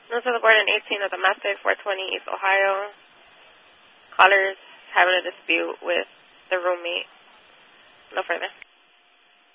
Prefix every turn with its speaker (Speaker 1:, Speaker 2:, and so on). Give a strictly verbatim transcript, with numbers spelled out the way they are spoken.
Speaker 1: Notes of the board in eighteen of domestic, four twenty East Ohio. Callers having a dispute with the roommate. No further.